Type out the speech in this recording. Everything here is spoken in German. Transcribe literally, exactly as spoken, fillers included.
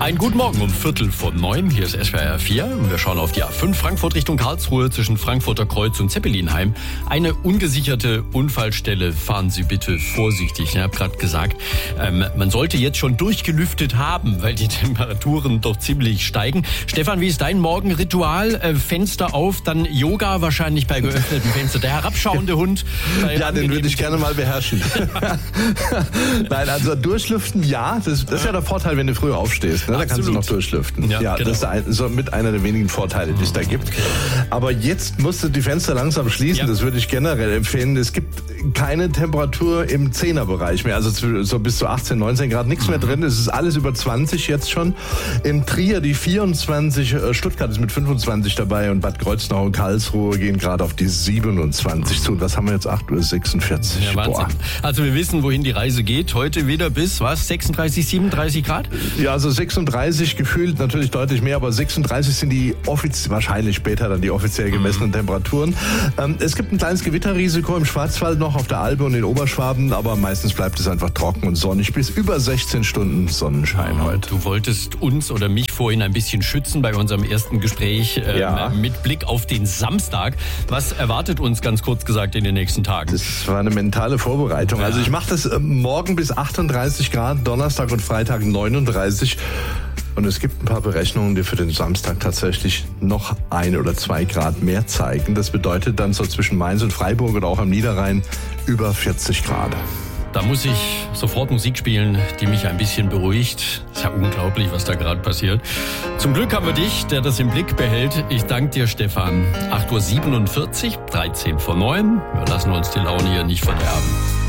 Einen guten Morgen um Viertel vor neun. Hier ist S W R vier. Wir schauen auf die A fünf Frankfurt Richtung Karlsruhe zwischen Frankfurter Kreuz und Zeppelinheim. Eine ungesicherte Unfallstelle. Fahren Sie bitte vorsichtig. Ich habe gerade gesagt, ähm, man sollte jetzt schon durchgelüftet haben, weil die Temperaturen doch ziemlich steigen. Stefan, wie ist dein Morgenritual? Äh, Fenster auf, dann Yoga wahrscheinlich bei geöffnetem Fenster. Der herabschauende Hund. Ja, den würde ich gerne mal beherrschen. Nein, also durchlüften, ja. Das, das ist ja der Vorteil, wenn du früher aufstehst. Ne? Da kannst du noch durchlüften. Ja, ja, genau. Das ist ein, so mit einer der wenigen Vorteile, die es da gibt. Aber jetzt musst du die Fenster langsam schließen. Ja. Das würde ich generell empfehlen. Es gibt keine Temperatur im Zehnerbereich mehr. Also so bis zu achtzehn, neunzehn Grad, nichts mehr drin. Es ist alles über zwanzig jetzt schon. Im Trier die vierundzwanzig, Stuttgart ist mit fünfundzwanzig dabei und Bad Kreuznach und Karlsruhe gehen gerade auf die siebenundzwanzig zu. Und das haben wir jetzt acht Uhr sechsundvierzig. Ja, Wahnsinn. Boah. Also wir wissen, wohin die Reise geht. Heute wieder bis, was, sechsunddreißig, siebenunddreißig Grad? Ja, also sechsunddreißig gefühlt natürlich deutlich mehr, aber sechsunddreißig sind die offiziell, wahrscheinlich später dann die offiziell gemessenen mhm. Temperaturen. Ähm, es gibt ein kleines Gewitterrisiko im Schwarzwald noch, auf der Alpe und in Oberschwaben, aber meistens bleibt es einfach trocken und sonnig bis über sechzehn Stunden Sonnenschein oh, heute. Du wolltest uns oder mich vorhin ein bisschen schützen bei unserem ersten Gespräch äh, ja. mit Blick auf den Samstag. Was erwartet uns ganz kurz gesagt in den nächsten Tagen? Das war eine mentale Vorbereitung. Ja. Also ich mache das äh, morgen bis achtunddreißig Grad, Donnerstag und Freitag neununddreißig. Und es gibt ein paar Berechnungen, die für den Samstag tatsächlich noch ein oder zwei Grad mehr zeigen. Das bedeutet dann so zwischen Mainz und Freiburg oder auch am Niederrhein über vierzig Grad. Da muss ich sofort Musik spielen, die mich ein bisschen beruhigt. Ist ja unglaublich, was da gerade passiert. Zum Glück haben wir dich, der das im Blick behält. Ich danke dir, Stefan. acht Uhr siebenundvierzig, dreizehn vor neun. Wir lassen uns die Laune hier nicht verderben.